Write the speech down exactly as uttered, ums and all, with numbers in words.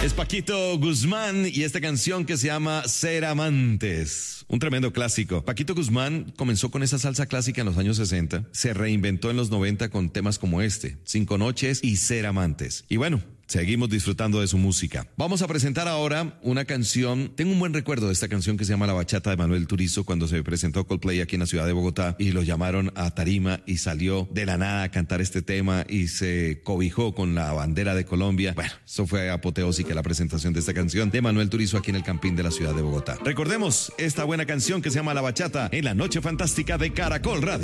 Es Paquito Guzmán y esta canción que se llama Ser Amantes, un tremendo clásico. Paquito Guzmán comenzó con esa salsa clásica en los años sesenta, se reinventó en los noventa con temas como este, Cinco Noches y Ser Amantes. Y bueno, seguimos disfrutando de su música. Vamos a presentar ahora una canción. Tengo un buen recuerdo de esta canción que se llama La Bachata de Manuel Turizo cuando se presentó Coldplay aquí en la ciudad de Bogotá y lo llamaron a tarima y salió de la nada a cantar este tema y se cobijó con la bandera de Colombia. Bueno, eso fue apoteósica la presentación de esta canción de Manuel Turizo aquí en el Campín de la ciudad de Bogotá. Recordemos esta buena canción que se llama La Bachata en la Noche Fantástica de Caracol Radio.